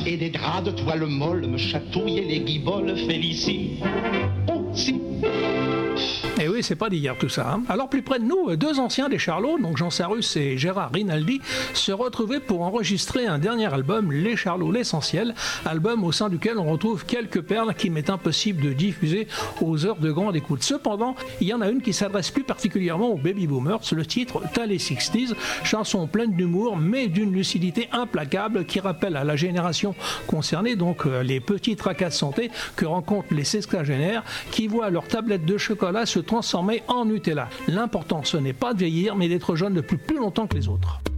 et des draps de toile molle me chatouillent les guiboles. Félicie aussi. Et oui, c'est pas d'hier tout ça. Hein. Alors plus près de nous, deux anciens des Charlots, donc Jean Sarrus et Gérard Rinaldi, se retrouvaient pour enregistrer un dernier album, Les Charlots, l'essentiel, album au sein duquel on retrouve quelques perles qu'il m'est impossible de diffuser aux heures de grande écoute. Cependant, il y en a une qui s'adresse plus particulièrement aux baby boomers, le titre T'as les 60s, chanson pleine d'humour mais d'une lucidité implacable qui rappelle à la génération concernée, donc les petits tracas de santé que rencontrent les sexagénaires qui voient leur tablette de chocolat se transformer en Nutella. L'important, ce n'est pas de vieillir, mais d'être jeune depuis plus longtemps que les autres.